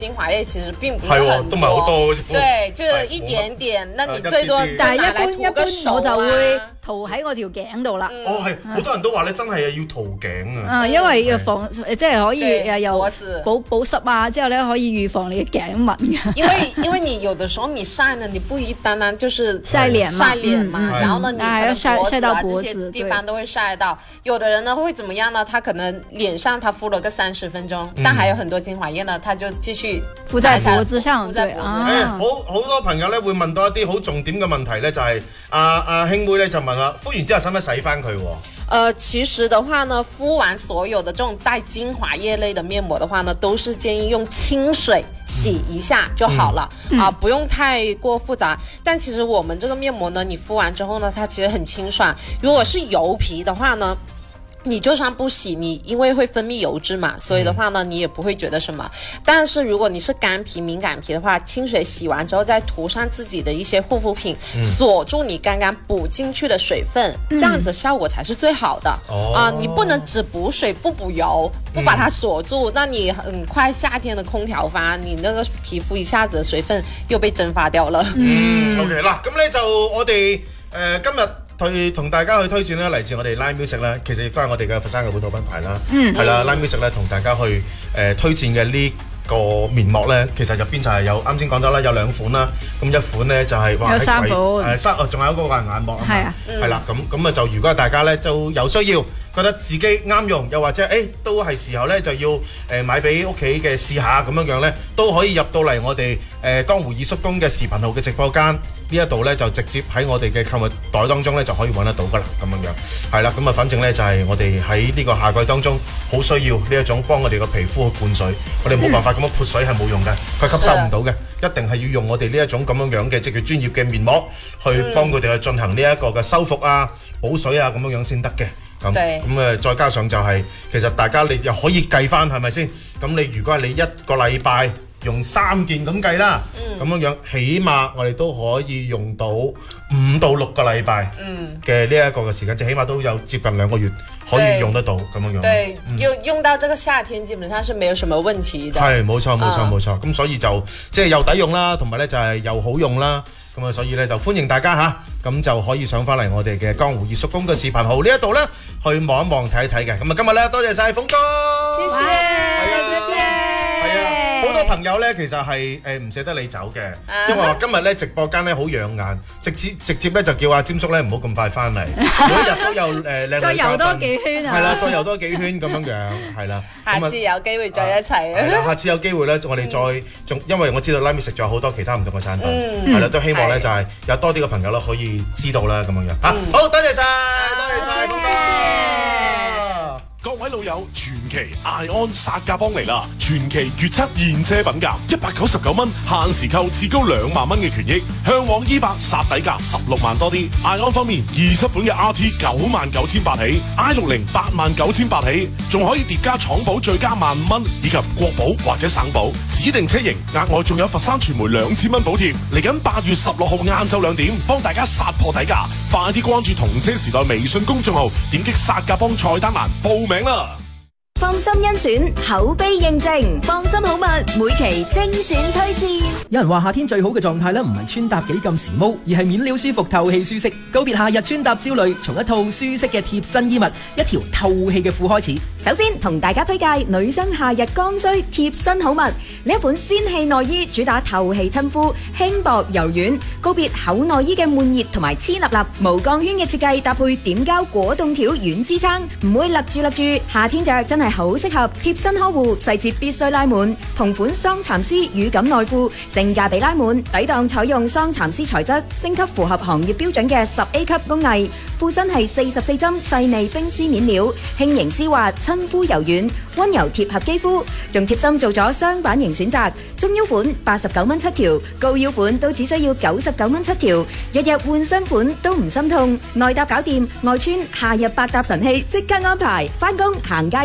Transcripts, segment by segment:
精華液其實並不是很多， 都唔係好多， 對，就一點點。那你最多但係一般我就會塗喺我條頸度啦。 哦，係，好多人都話咧，真係要塗頸啊。 因為要防，即係可以又保濕啊，之後咧可以預防你嘅頸紋嘅。 因為你有的時候你曬呢，你不一單單就是曬臉嘛， 然後呢，你曬到脖子啊這些地方都會曬到。有的人呢會怎麼樣呢？他可能臉上他敷了個30分鐘，但還有很多精華液呢，他就繼續敷在脖子上。對啊，好多朋友咧會問到一啲好重點嘅問題咧，就係阿兄妹咧就問啦，敷完之後使唔使洗翻佢？ 其實的話呢，敷完所有的這種帶精華液類的面膜的話呢，都是建議用清水洗一下就好了，不用太過複雜。但其實我們這個面膜呢，你敷完之後呢，它其實很清爽。如果是油皮的話呢，你就算不洗，你因為會分泌油脂嘛，所以的話呢，你也不會覺得什麼。但是如果你是乾皮、敏感皮的話，清水洗完之後再塗上自己的一些護膚品，鎖住你剛剛補進去的水分，這樣子效果才是最好的。你不能只補水不補油，不把它鎖住，那你很快夏天的空調房，你那個皮膚一下子水分又被蒸發掉了。 OK 啦，咁咧就我哋今日同大家去推薦咧，嚟自我哋 Line Music 咧，其實亦都係我哋嘅佛山嘅本土品牌啦。係啦，Line Music 咧同大家去推薦嘅呢個面膜咧，其實入邊就係有啱先講咗啦，有2款啦。咁一款咧就係話有3款， 仲有嗰個眼膜啊嘛。 係啊， 係啦，咁啊就如果大家咧就有需要，覺得自己啱用，又或者都係時候咧就要買俾屋企嘅試下咁樣咧，都可以入到嚟我哋江湖二叔公嘅視頻號嘅直播間。呢一度咧就直接喺我哋嘅購物袋當中咧就可以揾得到噶啦，咁樣係啦，咁啊反正咧就係我哋喺呢個夏季當中好需要呢一種幫我哋個皮膚去灌水，我哋冇辦法咁樣潑水係冇用嘅，佢吸收唔到嘅，一定係要用我哋呢一種咁樣嘅即係專業嘅面膜去幫佢哋去進行呢一個嘅修復啊、補水啊咁樣先得嘅。咁再加上就係其實大家你又可以計翻係咪先？咁你如果係你一個禮拜用3件咁計啦，咁樣起碼我哋都可以用到5到6個禮拜嘅呢一個嘅時間，即起碼都有接近2個月可以用得到咁樣。 對，用到這個夏天基本上是沒有什麼問題的。 係冇錯。咁所以就即係又抵用啦，同埋咧就係又好用啦。咁啊，所以咧就歡迎大家嚇，咁就可以上翻嚟我哋嘅江湖二叔公嘅視頻號呢一度咧，去望一望睇一睇嘅。咁啊，今日咧多謝晒鳳哥， 謝謝。 好多朋友咧，其實係唔捨得你走嘅，因為話今日咧直播間咧好養眼，直接咧就叫阿詹叔咧唔好咁快翻嚟，每一日都有靚女再遊多幾圈啊！ 係啦，再遊多幾圈咁樣，係啦。 下次有機會再一齊啊！ 下次有機會咧，我哋再仲，因為我知道 Line Music 仲有好多其他唔同嘅產品，係啦，都希望咧就係有多啲嘅朋友咧可以知道啦咁樣嚇。好，多謝晒，多謝。 各位老友，傳奇艾安殺價幫嚟啦！傳奇月7現車品價199蚊，限時購至高2萬蚊嘅權益，向往E8殺底價16萬多啲。艾安方面，27款嘅 RT 99,800起，i60 89,800起，仲可以疊加廠保最加15,000蚊，以及國保或者省保指定車型，額外仲有佛山傳媒2000蚊補貼。嚟緊8月16號晏晝2點，幫大家殺破底價，快啲關注同車時代微信公眾號，點擊殺價幫菜單欄報名啦！ 放心甄選，口碑認證，放心好物，每期精選推薦。 有人話夏天最好嘅狀態咧，唔係穿搭幾咁時髦，而係面料舒服、透氣舒適。告別夏日穿搭焦慮，從一套舒適嘅貼身衣物、一條透氣嘅褲開始。 首先同大家推介女生夏日剛需貼身好物，呢一款仙氣內衣主打透氣親膚，輕薄柔軟。告別厚內衣嘅悶熱同埋黐立立，無鋼圈嘅設計搭配點膠果凍條軟支撐，唔會勒住。夏天着真係好適合貼身呵護，細節必須拉滿。同款桑蠶絲乳感內褲，性價比拉滿，抵擋採用桑蠶絲材質，升級符合行業標準嘅10A 級工藝。褲身係44針細膩冰絲面料，輕盈絲滑，親膚柔軟，溫柔貼合肌膚。仲貼心做咗雙版型選擇，中腰款89蚊7條，高腰款都只需要99蚊7條，日日換新款都唔心痛。內搭搞掂，外穿夏日百搭神器即刻安排，返工行街都識配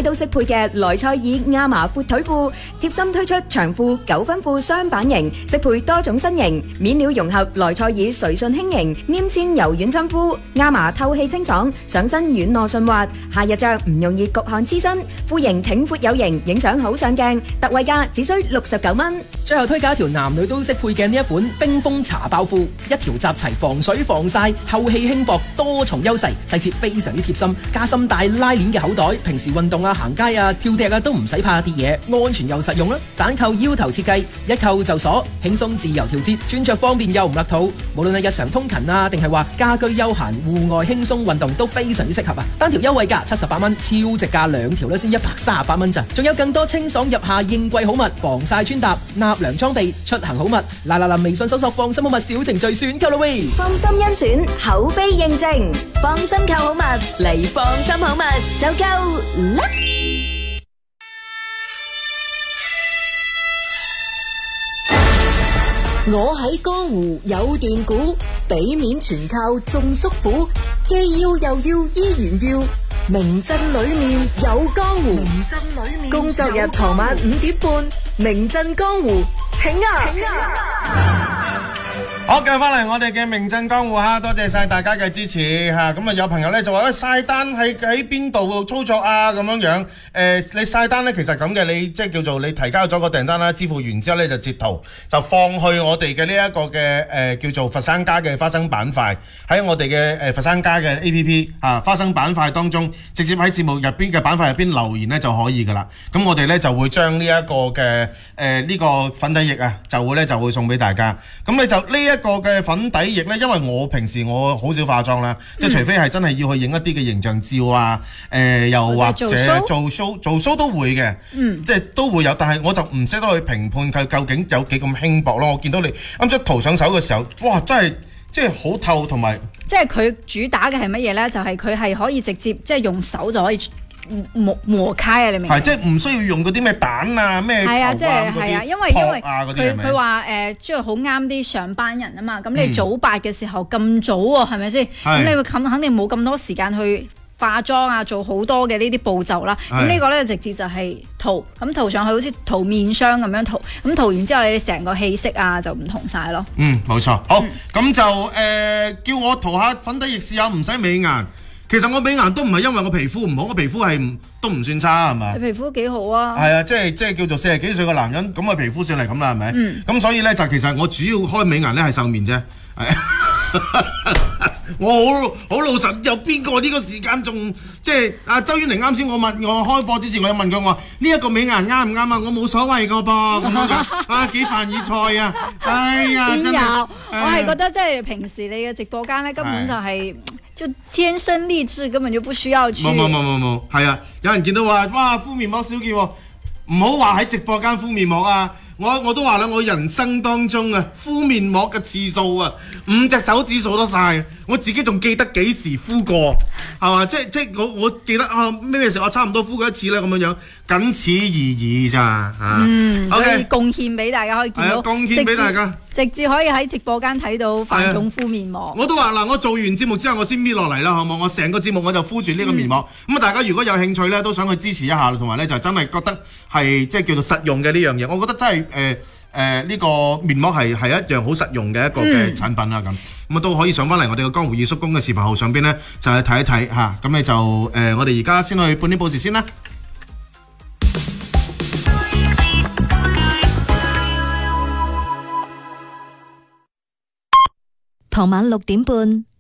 嘅萊賽爾亞麻闊腿褲，貼心推出長褲9分褲雙版型，適配多種身形，面料融合萊賽爾隨順輕盈，黏纖柔軟親膚，亞麻透氣清爽，上身軟糯順滑，夏日着唔容易焗汗黐身，褲型挺闊有型，影相好上鏡，特惠價只需69蚊。 最後推介一條男女都適配嘅呢一款冰封茶包褲，一條集齊防水防曬、透氣輕薄多重優勢，細節非常之貼心，加深帶拉鏈嘅口袋，平時運動啊、行街啊、跳趯啊都唔使怕跌嘢，安全又實用啦。單扣腰頭設計，一扣就鎖，輕鬆自由調節，穿着方便又唔勒肚。無論係日常通勤啊，定係話家居休閒、戶外輕鬆運動都非常之適合啊！單條優惠價78蚊，超值價兩條咧先138蚊咋，仲有更多清爽入夏應季好物，防曬穿搭、納涼裝備、出行好物，嗱，微信搜索放心好物小程序選購啦喂！ 放心甄選，口碑認證，放心購好物嚟放心好物就夠啦！ 我喺江湖有段古，俾面全靠眾叔父，既要又要依然要，名鎮裏面有江湖。工作日傍晚5點半，名鎮江湖，請啊！ 好，繼續翻嚟我哋嘅名鎮江湖哈，多謝晒大家嘅支持吓。咁啊有朋友咧就話喂，晒單喺邊度操作啊咁樣樣。你晒單咧其實咁嘅，你即係叫做你提交咗個訂單啦，支付完之後咧就截圖，就放去我哋嘅呢一個嘅叫做佛山家嘅花生板塊，喺我哋嘅佛山家嘅 APP 啊花生板塊當中，直接喺節目入邊嘅板塊入邊留言咧就可以噶啦。咁我哋咧就會將呢一個嘅呢個粉底液啊，就會送俾大家。咁你就呢一個嘅粉底液呢，因為我平時我好少化妝啦，即係除非係真係要去影一啲嘅形象照啊，又或者做 show 都會嘅，即係都會有，但係我就唔識得去評判佢究竟有幾咁輕薄咯。我見到你啱出塗上手嘅時候，哇，真係即係好透，同埋即係佢主打嘅係乜嘢呢？就係佢係可以直接即係用手就可以磨開啊！你明唔明？係即係唔需要用嗰啲咩蛋啊咩頭啊嗰啲，因為佢話即係好啱啲上班人啊嘛。咁你早八嘅時候咁早喎，係咪先？咁你會肯定冇咁多時間去化妝啊，做好多嘅呢啲步驟啦。咁呢個咧直接就係塗，咁塗上去好似塗面霜咁樣塗，咁塗完之後你成個氣色啊就唔同晒咯。 冇錯。好，咁就叫我塗下粉底液試下，唔使美顏。其實我美顏都唔係因為我皮膚唔好，我皮膚係都唔算差係嘛？ 你皮膚幾好啊？係啊，即係叫做40幾歲嘅男人，咁嘅皮膚算係咁啦，係咪？咁所以咧就其實我主要開美顏咧係瘦面啫。我好老實，有邊個呢個時間仲即係阿周婉玲啱先我開播之前我有問佢，我話呢一個美顏啱唔啱啊？我冇所謂個噃，咁樣幾凡爾賽啊！哎呀，真係我係覺得即係平時你嘅直播間咧根本就係。就天生麗質，根本就不需要去。 冇，係啊！有人見到話，哇，敷面膜少見喎，唔好話喺直播間敷面膜啊！我都話啦，我人生當中啊，敷面膜嘅次數啊，5隻手指數得晒。我自己仲記得幾時敷過，係嘛？即係我記得啊咩時候我差唔多敷過一次咧，咁樣樣，僅此而已咋嚇。 可以貢獻俾大家，可以見到。 貢獻俾大家， 直接可以喺直播間睇到范總敷面膜。 我都話嗱，我做完節目之後，我先搣落嚟啦，好冇？我成個節目我就敷住呢個面膜。咁大家如果有興趣咧，都想去支持一下，同埋咧就真係覺得係即係叫做實用嘅呢樣嘢。我覺得真係呢個面膜係一樣好實用嘅一個嘅產品啦，咁都可以上翻嚟我哋嘅江湖二叔公嘅視頻號上邊咧，就係睇一睇嚇。咁你就我哋而家先去半點報時先啦。 傍晚6點半，